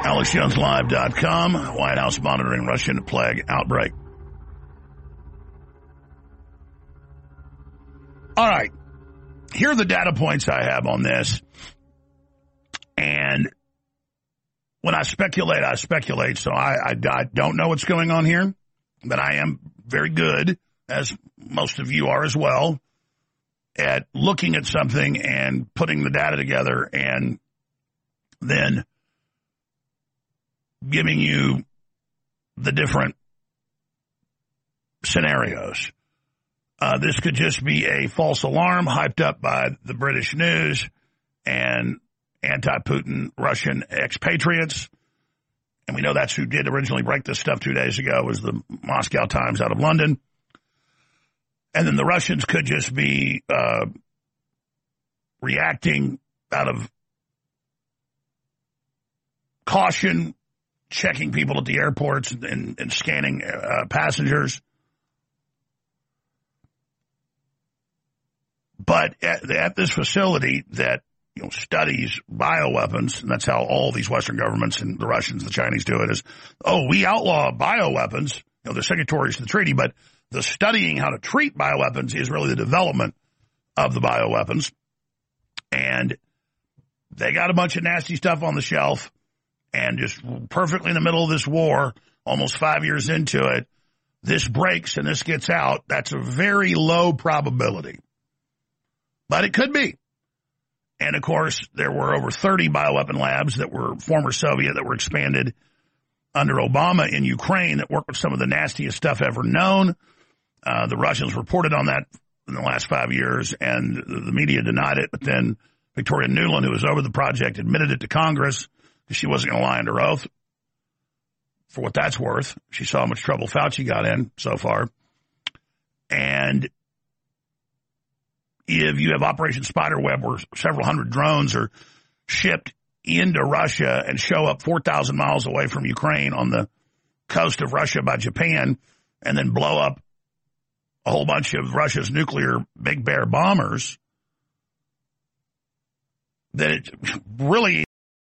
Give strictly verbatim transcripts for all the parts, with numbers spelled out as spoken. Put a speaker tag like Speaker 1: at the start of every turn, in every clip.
Speaker 1: Alex Jones Live dot com, White House monitoring Russian plague outbreak. All right. Here are the data points I have on this. And when I speculate, I speculate. So I, I, I don't know what's going on here, but I am very good, as most of you are as well, at looking at something and putting the data together and then giving you the different scenarios. Uh, this could just be a false alarm hyped up by the British news and anti-Putin Russian expatriates. And we know that's who did originally break this stuff two days ago, was the Moscow Times out of London. And then the Russians could just be uh, reacting out of caution, checking people at the airports and, and scanning uh, passengers. But at, at this facility that, you know, studies bioweapons, and that's how all these Western governments and the Russians, the Chinese do it, is, oh, we outlaw bioweapons. You know, they're signatories to the treaty, but the studying how to treat bioweapons is really the development of the bioweapons. And they got a bunch of nasty stuff on the shelf, and just perfectly in the middle of this war, almost five years into it, this breaks and this gets out. That's a very low probability. But it could be. And, of course, there were over thirty bioweapon labs that were former Soviet that were expanded under Obama in Ukraine that worked with some of the nastiest stuff ever known. Uh, the Russians reported on that in the last five years, and the media denied it. But then Victoria Nuland, who was over the project, admitted it to Congress because she wasn't going to lie under oath. For what that's worth, she saw how much trouble Fauci got in so far. And if you have Operation Spiderweb, where several hundred drones are shipped into Russia and show up four thousand miles away from Ukraine on the coast of Russia by Japan, and then blow up a whole bunch of Russia's nuclear Big Bear bombers, that it really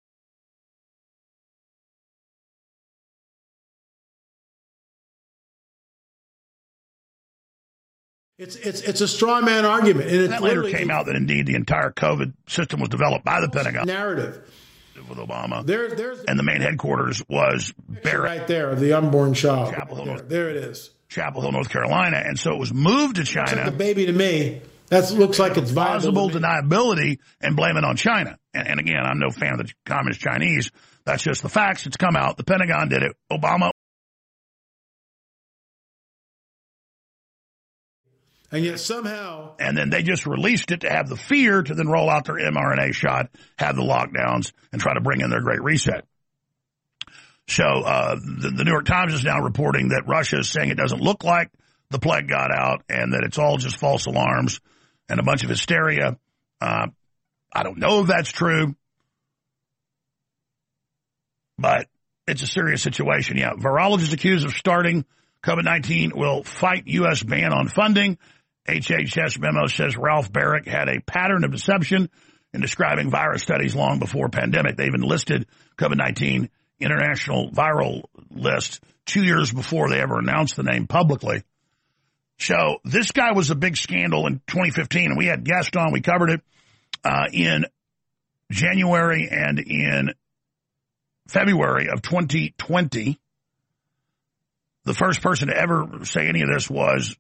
Speaker 2: It's it's it's a straw man argument. And it
Speaker 1: that later came out that indeed the entire COVID system was developed by the Pentagon.
Speaker 2: Narrative
Speaker 1: with Obama.
Speaker 2: There, there's
Speaker 1: and the main headquarters was Barrett.
Speaker 2: Right there, of the unborn child.
Speaker 1: Chapel Hill,
Speaker 2: there,
Speaker 1: North,
Speaker 2: there it is.
Speaker 1: Chapel Hill, North Carolina. And so it was moved to China.
Speaker 2: Looks like the baby to me. That looks like it's
Speaker 1: plausible deniability and blame it on China. And, and again, I'm no fan of the communist Chinese. That's just the facts. It's come out. The Pentagon did it. Obama.
Speaker 2: And yet somehow.
Speaker 1: And then they just released it to have the fear to then roll out their mRNA shot, have the lockdowns, and try to bring in their Great Reset. So uh, the, the New York Times is now reporting that Russia is saying it doesn't look like the plague got out and that it's all just false alarms and a bunch of hysteria. Uh, I don't know if that's true, but it's a serious situation. Yeah, virologists accused of starting COVID nineteen will fight U S ban on funding. H H S memo says Ralph Barrick had a pattern of deception in describing virus studies long before pandemic. They even listed COVID nineteen international viral list two years before they ever announced the name publicly. So this guy was a big scandal in twenty fifteen, and we had guests on. We covered it uh, in January and in February of twenty twenty. The first person to ever say any of this was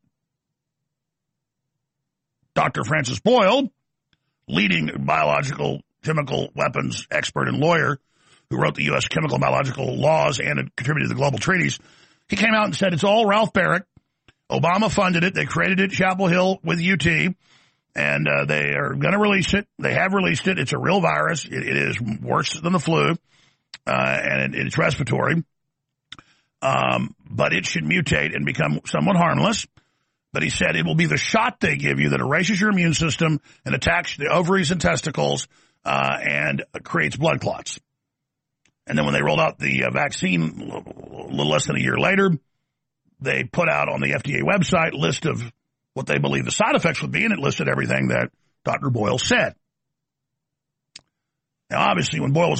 Speaker 1: Doctor Francis Boyle, leading biological chemical weapons expert and lawyer who wrote the U S chemical and biological laws and had contributed to the global treaties. He came out and said it's all Ralph Barrick. Obama funded it. They created it at Chapel Hill with U T, and uh, they are going to release it. They have released it. It's a real virus. It, it is worse than the flu, uh, and it, it's respiratory. Um, but it should mutate and become somewhat harmless. But he said it will be the shot they give you that erases your immune system and attacks the ovaries and testicles uh, and creates blood clots. And then when they rolled out the uh, vaccine a little less than a year later, they put out on the F D A website a list of what they believe the side effects would be, and it listed everything that Doctor Boyle said. Now, obviously, when Boyle was